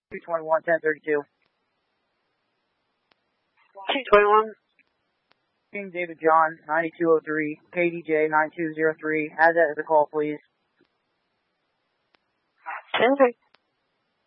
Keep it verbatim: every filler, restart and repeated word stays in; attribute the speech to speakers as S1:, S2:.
S1: two twenty-one, ten thirty-two.
S2: two twenty-one.
S1: King David John, ninety-two oh three, K D J nine two oh three. Add that as a call, please.
S2: ten